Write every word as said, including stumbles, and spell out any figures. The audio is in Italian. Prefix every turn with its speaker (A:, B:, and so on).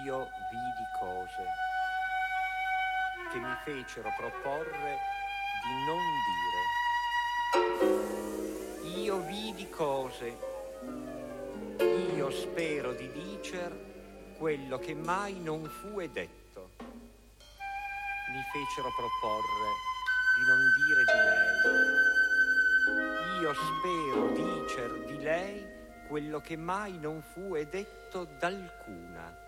A: io vidi cose che mi fecero proporre di non dire. Io vidi cose, io spero di dicer quello che mai non fu e detto. Mi fecero proporre di non dire di lei. Io spero dicer di lei quello che mai non fu e detto d'alcuna.